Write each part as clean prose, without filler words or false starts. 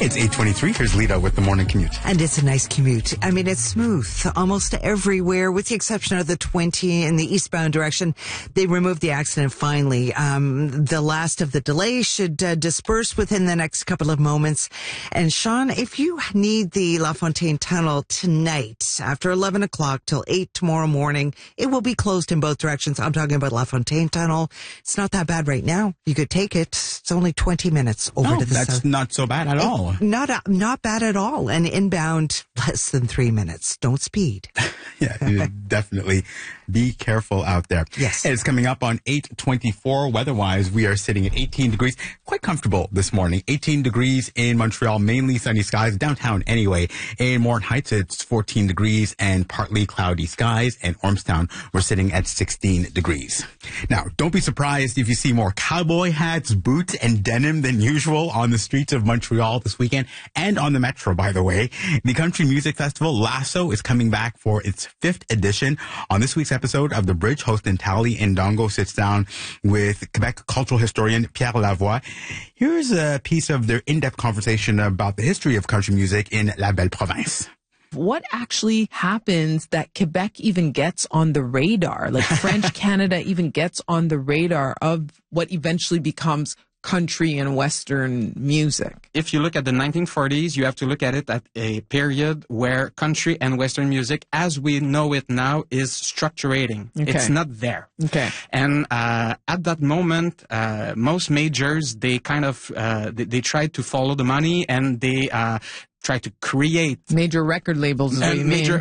It's 8:23. Here's Lita with the morning commute. And it's a nice commute. I mean, it's smooth almost everywhere, with the exception of the 20 in the eastbound direction. They removed the accident finally. The last of the delay should disperse within the next couple of moments. And Sean, if you need the La Fontaine Tunnel tonight, after 11 o'clock till 8 tomorrow morning, it will be closed in both directions. I'm talking about La Fontaine Tunnel. It's not that bad right now. You could take it. It's only 20 minutes over to the south. That's not so bad at all. Not bad at all. And inbound, less than 3 minutes. Don't speed. Yeah, definitely be careful out there. Yes. And it's coming up on 8:24. Weather-wise, we are sitting at 18 degrees. Quite comfortable this morning. 18 degrees in Montreal, mainly sunny skies. Downtown anyway. In Morin Heights, it's 14 degrees and partly cloudy skies. And Ormstown, we're sitting at 16 degrees. Now, don't be surprised if you see more cowboy hats, boots, and denim than usual on the streets of Montreal this weekend, and on the Metro, by the way. The Country Music Festival, Lasso, is coming back for its 5th edition. On this week's episode of The Bridge, host Nathalie Ndongo sits down with Quebec cultural historian Pierre Lavoie. Here's a piece of their in-depth conversation about the history of country music in La Belle Province. What actually happens that Quebec even gets on the radar? Like French Canada even gets on the radar of what eventually becomes country and Western music. If you look at the 1940s, you have to look at it at a period where country and Western music, as we know it now, is structurating. Okay. It's not there. Okay. And at that moment, most majors, they kind of they tried to follow the money, and they try to create major record labels. Major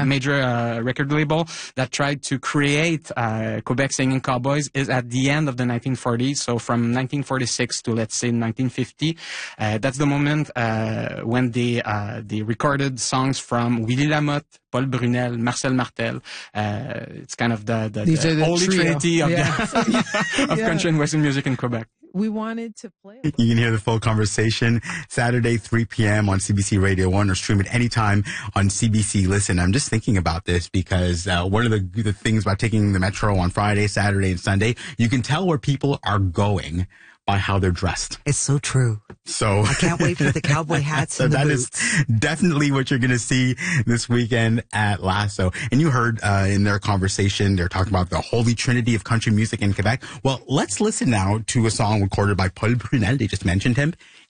record label that tried to create Quebec Singing Cowboys is at the end of the 1940s. So from 1946 to, let's say, 1950, that's the moment when they recorded songs from Willie Lamotte, Paul Brunel, Marcel Martel. It's kind of the holy trinity of, of country and Western music in Quebec. We wanted to play. You can hear the full conversation Saturday, 3 p.m. on CBC Radio 1, or stream it anytime on CBC Listen. I'm just thinking about this because one of the things about taking the Metro on Friday, Saturday, and Sunday, you can tell where people are going by how they're dressed. It's so true. So I can't wait for the cowboy hats and the boots. That is definitely what you're going to see this weekend at Lasso. And you heard in their conversation, they're talking about the holy trinity of country music in Quebec. Well, let's listen now to a song recorded by Paul Brunel. They just mentioned him